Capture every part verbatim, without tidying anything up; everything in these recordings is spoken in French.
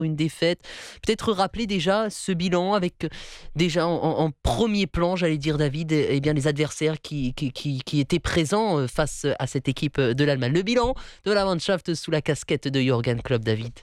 une défaite. Peut-être rappeler déjà ce bilan avec déjà en, en- en premier plan, j'allais dire David, et, bien les adversaires qui, qui, qui, qui étaient présents euh, face à cette équipe de l'Allemagne. Le bilan de la Mannschaft sous la casquette de Jürgen Klopp, David.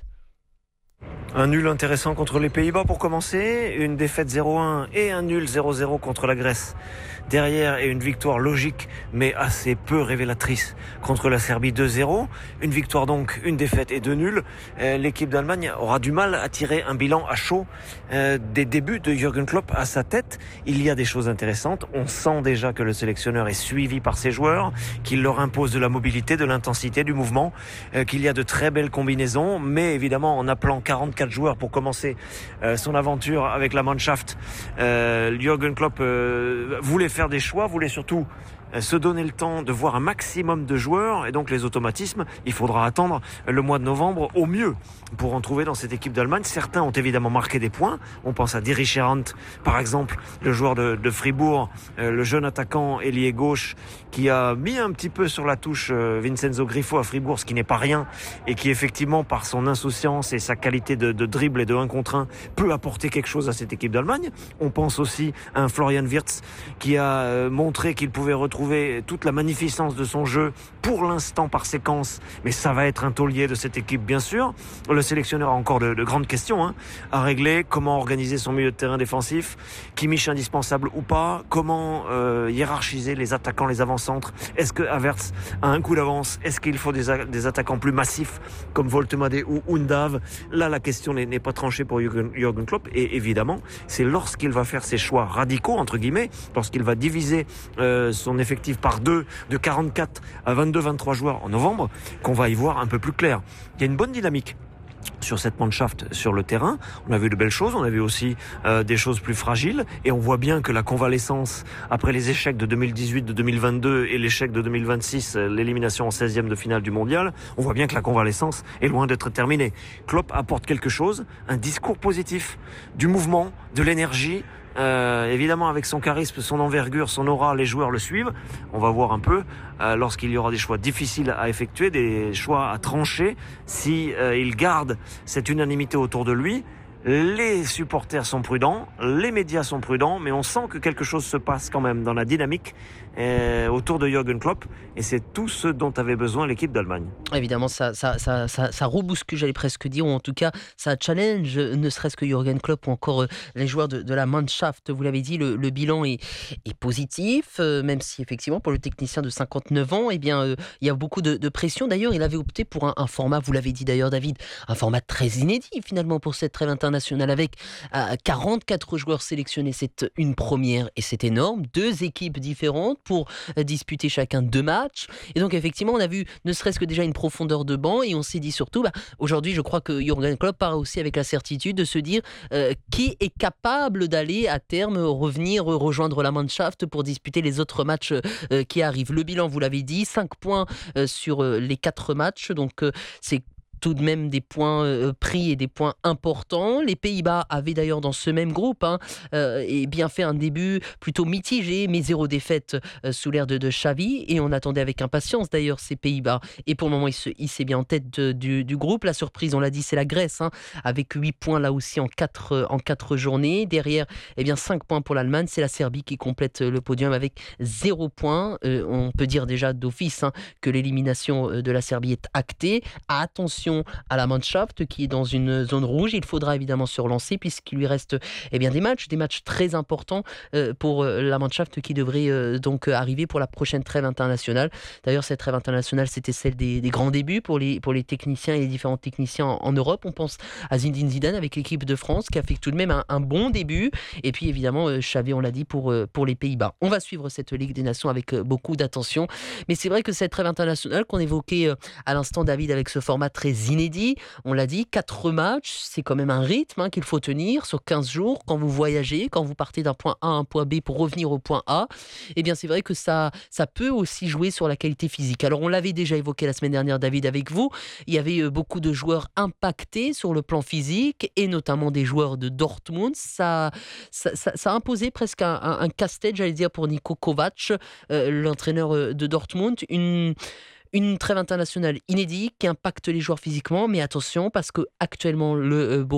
Un nul intéressant contre les Pays-Bas pour commencer, une défaite zéro un et un nul zéro zéro contre la Grèce. Derrière, et une victoire logique mais assez peu révélatrice contre la Serbie deux zéro. Une victoire donc, une défaite et deux nuls. Euh, l'équipe d'Allemagne aura du mal à tirer un bilan à chaud euh, des débuts de Jürgen Klopp à sa tête. Il y a des choses intéressantes. On sent déjà que le sélectionneur est suivi par ses joueurs, qu'il leur impose de la mobilité, de l'intensité, du mouvement, euh, qu'il y a de très belles combinaisons, mais évidemment en appelant quarante-quatre joueurs pour commencer euh, son aventure avec la Mannschaft, euh, Jürgen Klopp euh, voulait faire faire des choix, voulait surtout se donner le temps de voir un maximum de joueurs, et donc les automatismes, il faudra attendre le mois de novembre au mieux pour en trouver dans cette équipe d'Allemagne. Certains ont évidemment marqué des points, on pense à Diri Scherrant par exemple, le joueur de, de Fribourg, euh, le jeune attaquant ailier gauche qui a mis un petit peu sur la touche euh, Vincenzo Grifo à Fribourg, ce qui n'est pas rien, et qui effectivement par son insouciance et sa qualité de, de dribble et de un contre un peut apporter quelque chose à cette équipe d'Allemagne. On pense aussi à un Florian Wirtz qui a euh, montré qu'il pouvait retrouver toute la magnificence de son jeu, pour l'instant par séquence, mais ça va être un taulier de cette équipe bien sûr. Le sélectionneur a encore de, de grandes questions hein, à régler. Comment organiser son milieu de terrain défensif, Kimmich indispensable ou pas, comment euh, hiérarchiser les attaquants, les avant-centres. Est-ce que Havertz a un coup d'avance, est-ce qu'il faut des, a- des attaquants plus massifs comme Voltemade ou Undav? Là la question n'est, n'est pas tranchée pour Jürgen, Jürgen Klopp, et évidemment c'est lorsqu'il va faire ses choix radicaux entre guillemets, lorsqu'il va diviser euh, son effectif par deux, de quarante-quatre à vingt-deux vingt-trois joueurs en novembre, qu'on va y voir un peu plus clair. Il y a une bonne dynamique sur cette Mannschaft sur le terrain. On a vu de belles choses, on a vu aussi euh, des choses plus fragiles, et on voit bien que la convalescence après les échecs de deux mille dix-huit, de deux mille vingt-deux et l'échec de deux mille vingt-six, euh, l'élimination en seizième de finale du mondial, on voit bien que la convalescence est loin d'être terminée. Klopp apporte quelque chose, un discours positif, du mouvement, de l'énergie. Euh, évidemment avec son charisme, son envergure, son aura, les joueurs le suivent. On va voir un peu euh, lorsqu'il y aura des choix difficiles à effectuer, des choix à trancher, si euh, il garde cette unanimité autour de lui. Les supporters sont prudents, les médias sont prudents, mais on sent que quelque chose se passe quand même dans la dynamique euh, autour de Jürgen Klopp, et c'est tout ce dont avait besoin l'équipe d'Allemagne. Évidemment, ça, ça, ça, ça, ça rebouscule, j'allais presque dire, ou en tout cas, ça challenge, ne serait-ce que Jürgen Klopp ou encore euh, les joueurs de, de la Mannschaft. Vous l'avez dit, le, le bilan est, est positif, euh, même si effectivement, pour le technicien de cinquante-neuf ans, eh bien, euh, il y a beaucoup de, de pression. D'ailleurs, il avait opté pour un, un format, vous l'avez dit d'ailleurs, David, un format très inédit finalement pour cette trêve internationale, avec euh, quarante-quatre joueurs sélectionnés. C'est une première et c'est énorme. Deux équipes différentes pour euh, disputer chacun deux matchs. Et donc, effectivement, on a vu ne serait-ce que déjà une profondeur de banc, et on s'est dit surtout, bah, aujourd'hui, je crois que Jürgen Klopp part aussi avec la certitude de se dire euh, qui est capable d'aller à terme revenir rejoindre la Mannschaft pour disputer les autres matchs euh, qui arrivent. Le bilan, vous l'avez dit, cinq points euh, sur euh, les quatre matchs, donc euh, c'est tout de même des points euh, pris et des points importants. Les Pays-Bas avaient d'ailleurs dans ce même groupe hein, euh, et bien fait un début plutôt mitigé, mais zéro défaite euh, sous l'ère de, de Xavi, et on attendait avec impatience d'ailleurs ces Pays-Bas, et pour le moment il se hissent bien en tête de, du, du groupe. La surprise, on l'a dit, c'est la Grèce hein, avec huit points là aussi en quatre en quatre journées. Derrière, eh bien cinq points pour l'Allemagne, c'est la Serbie qui complète le podium avec zéro point. Euh, on peut dire déjà d'office hein, que l'élimination de la Serbie est actée. Attention à la Mannschaft qui est dans une zone rouge. Il faudra évidemment se relancer puisqu'il lui reste eh bien, des matchs, des matchs très importants euh, pour euh, la Mannschaft qui devrait euh, donc arriver pour la prochaine trêve internationale. D'ailleurs, cette trêve internationale, c'était celle des, des grands débuts pour les, pour les techniciens et les différents techniciens en, en Europe. On pense à Zinedine Zidane avec l'équipe de France qui a fait tout de même un, un bon début. Et puis évidemment, euh, Xavi, on l'a dit, pour, euh, pour les Pays-Bas. On va suivre cette Ligue des Nations avec euh, beaucoup d'attention. Mais c'est vrai que cette trêve internationale qu'on évoquait euh, à l'instant, David, avec ce format très inédit. On l'a dit, quatre matchs, c'est quand même un rythme hein, qu'il faut tenir sur quinze jours. Quand vous voyagez, quand vous partez d'un point A à un point B pour revenir au point A, eh bien c'est vrai que ça, ça peut aussi jouer sur la qualité physique. Alors on l'avait déjà évoqué la semaine dernière, David, avec vous. Il y avait beaucoup de joueurs impactés sur le plan physique, et notamment des joueurs de Dortmund. Ça, ça, ça, ça a imposé presque un, un, un casse-tête, j'allais dire, pour Niko Kovac, euh, l'entraîneur de Dortmund. Une Une trêve internationale inédite qui impacte les joueurs physiquement, mais attention parce que actuellement le euh,